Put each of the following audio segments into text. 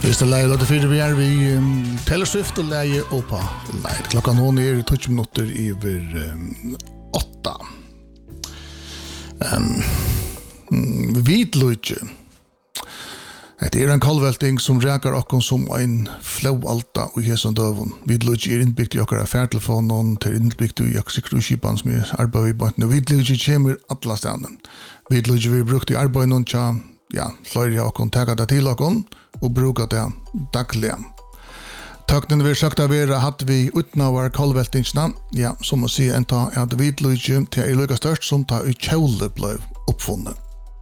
Hvis det leie låter fire vi vi Taylor Swift og leie oppa leie. Klokka nå 20 minutter over 8. Vidløyge. Det en kallvelting som räkar okkom som en flowalta og hesson døvun. Vidløyge innbyggt i okkara færtelefonen til innbyggt i sikkerhetsskipan som arbeid i bøytene. Vidløyge kommer alla stedene. Vidløyge vi brukt i arbeid noen tja, flere okkom teka det til okkom og bruka det daglig. Tøknen vi sagt av hatt vi uten av kallveltingsna, som å si en ta at vidløyge til lykka størst som ta i kjole ble oppfunnet.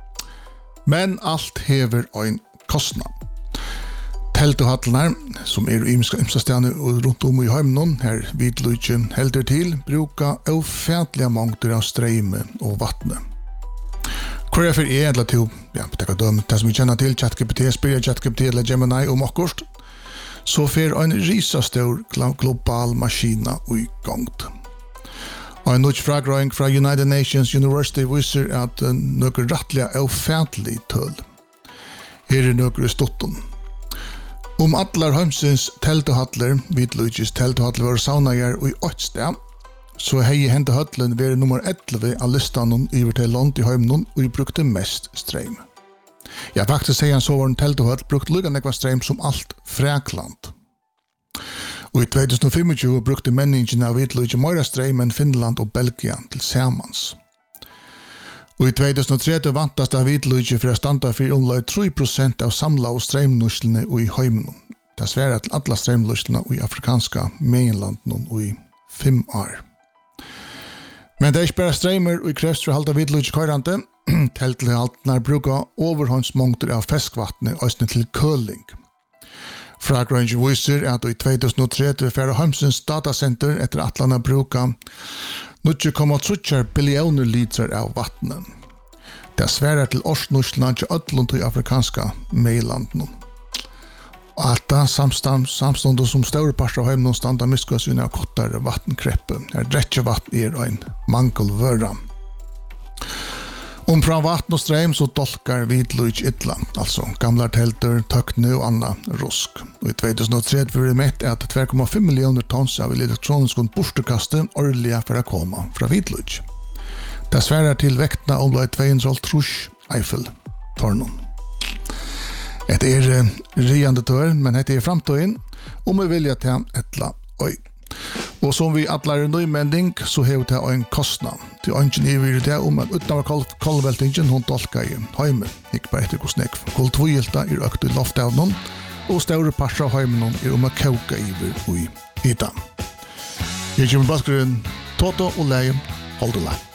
Men alt hever ein kostnad. Teltehattlar, som ymstastene rundt om i heimen, her vidløyge helder til, bruka ofætlige mangter av streime og vattne. Hvorfor eller til, det som vi kjenner til, ChatGPT, spyrir ChatGPT eller Gemini om akkurat, så fer en risastor global maskina i gongt. En nødt fragrøying fra United Nations University viser at nøkker rettelig ofætlig tøl. Her nøkker stotten. Om atlar heimsins teltehattler, vidløyges teltehattler var saunager og i 8 sted, så hei hentehattlen var nummer 11 av listanen over til land i heimen og vi brukte mest streim. Faktisk sier han så var en teltehatt brukt lukka nekva streim som alt Frækland. Og i 2025 brukte menningen av vidløyge meira streim enn Finland og Belgia til samans. Og i 2030 vantast av vidløyge for å standa for omlag 3% av samla og streimnuslene i heimen. Det sværer til alla streimnuslene i afrikanska mainlanden og i 5 år. Men det ikke bare streimer og krevs for å halda vidløyge køyrande. Teltehaltene bruker overhåndsmångter av feskvattne og til køling. Fragrøyingen viser at i 2030 færre Heimsens datacenter etter atlana bruker 0,3 billioner liter av vattnet. Det sværer til årsnuslene til ødlund i afrikanska meilanden. Alt det samståndet som større parter av heimen standa miskas under kortere vattenkreppe. Drekkevatten en mangelvøra. Fra vatten og streim så dolkar vidløyge illa, altså gamla telter, tøkne og anna rusk. Og i 2030 vil det mett at 2,5 millioner tons av elektronisk borstekastet årlige for å komme fra vidløyge. Det sværer til vektene om 230 Eiffel-tårnen. Det riande tør, men det framtøyen, vi vilja til etla oi. Og som vi atlar nøymending, så hever det en kostnad. Til ønsken i det at utenfor kallveltingen, hun dolka i heimen, ikke bare etter hvordan jeg. Kultvøyelta økt i loftavnen, og større parter av heimen å kauka i ida. Jeg kommer baskeren Toto og Leie, hold det lei.